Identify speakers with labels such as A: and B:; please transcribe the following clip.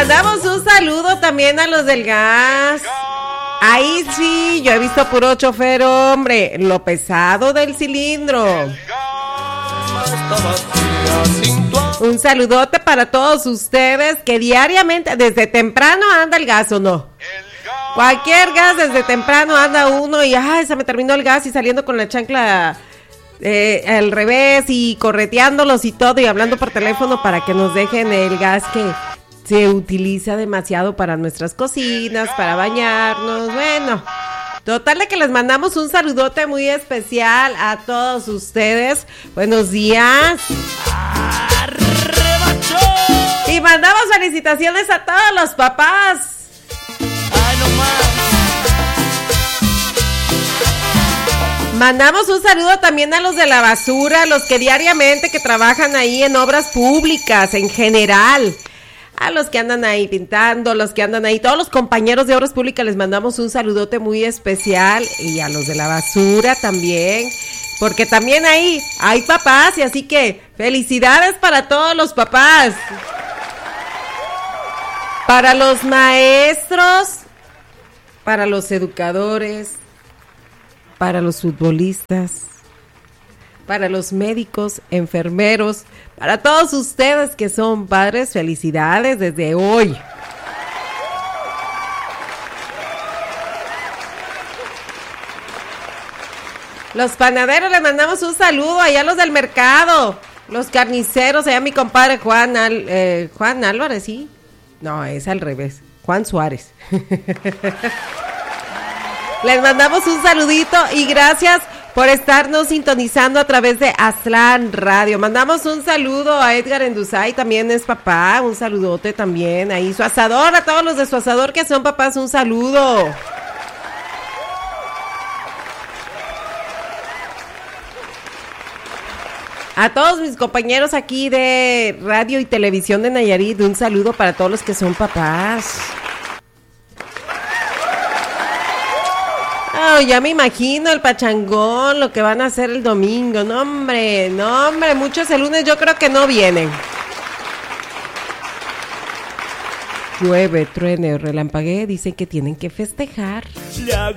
A: mandamos un saludo también a los del gas. Ahí sí, yo he visto puro chofer, hombre, lo pesado del cilindro. Un saludote para todos ustedes que diariamente, desde temprano anda el gas, ¿o no? Cualquier gas, desde temprano anda uno y ¡ay, se me terminó el gas! Y saliendo con la chancla al revés y correteándolos y todo y hablando por teléfono para que nos dejen el gas que se utiliza demasiado para nuestras cocinas, para bañarnos, bueno. Total de que les mandamos un saludote muy especial a todos ustedes. Buenos días. Y mandamos felicitaciones a todos los papás. Mandamos un saludo también a los de la basura, los que diariamente que trabajan ahí en obras públicas en general. A los que andan ahí pintando, los que andan ahí, todos los compañeros de obras públicas les mandamos un saludote muy especial. Y a los de la basura también, porque también ahí hay papás y así que felicidades para todos los papás. Para los maestros, para los educadores, para los futbolistas, para los médicos, enfermeros, para todos ustedes que son padres, felicidades desde hoy. Los panaderos les mandamos un saludo allá a los del mercado, los carniceros, allá mi compadre Juan Álvarez, ¿sí? No, es al revés, Juan Suárez. Les mandamos un saludito y gracias por estarnos sintonizando a través de Aztlán Radio. Mandamos un saludo a Edgar Enduzay, también es papá, un saludote también ahí. Su asador, a todos los de su asador que son papás, un saludo. A todos mis compañeros aquí de radio y televisión de Nayarit, un saludo para todos los que son papás. Oh, ya me imagino el pachangón, lo que van a hacer el domingo. No, hombre, muchos el lunes yo creo que no vienen. Llueve, truene o relampaguee, dicen que tienen que festejar.